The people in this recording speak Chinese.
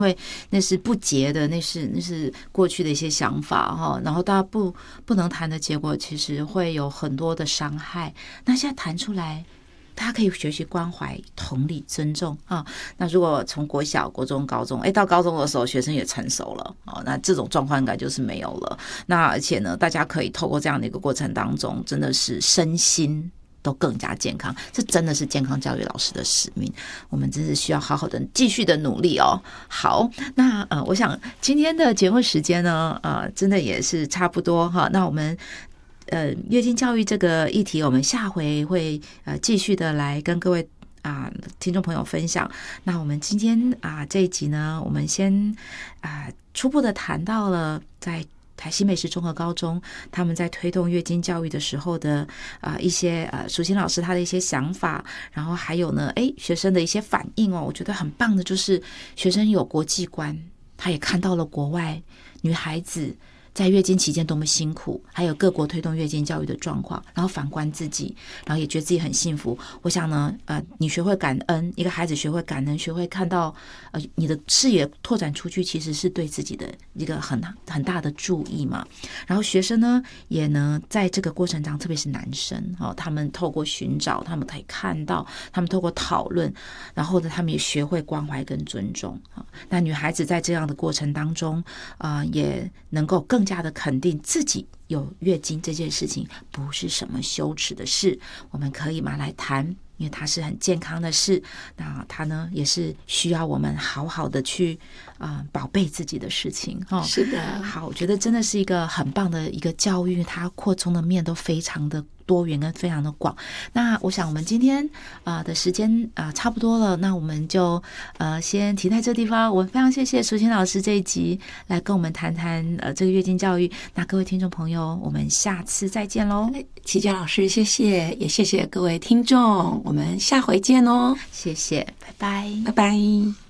因为那是不洁的，那是过去的一些想法哈，然后大家不能谈的结果，其实会有很多的伤害。那现在谈出来，大家可以学习关怀、同理、尊重啊。那如果从国小、国中、高中，到高中的时候，学生也成熟了哦，那这种状况应该就是没有了。那而且呢，大家可以透过这样的一个过程当中，真的是身心都更加健康，这真的是健康教育老师的使命，我们真是需要好好的继续的努力哦。好，那我想今天的节目时间呢，真的也是差不多哈。那我们月经教育这个议题，我们下回会继续的来跟各位听众朋友分享。那我们今天这一集呢，我们先初步的谈到了在台西美食综合高中他们在推动月经教育的时候的一些淑琴老师他的一些想法，然后还有呢学生的一些反应哦，我觉得很棒的就是学生有国际观，他也看到了国外女孩子在月经期间多么辛苦，还有各国推动月经教育的状况，然后反观自己，然后也觉得自己很幸福。我想呢，你学会感恩，一个孩子学会感恩，学会看到你的视野拓展出去，其实是对自己的一个很大的注意嘛。然后学生呢，也呢在这个过程中，特别是男生他们透过寻找，他们可以看到，他们透过讨论，然后呢，他们也学会关怀跟尊重那女孩子在这样的过程当中也能够更加的肯定自己有月经这件事情不是什么羞耻的事，我们可以来谈，因为它是很健康的事。那它呢也是需要我们好好的去宝贝自己的事情是的， 好，我觉得真的是一个很棒的一个教育，它扩充的面都非常的多元跟非常的广。那我想我们今天的时间差不多了，那我们就先停在这地方。我们非常谢谢淑琴老师这一集来跟我们谈谈这个月经教育。那各位听众朋友，我们下次再见喽。 琦娟老师谢谢，也谢谢各位听众，我们下回见哦。 谢谢，拜拜， 拜拜。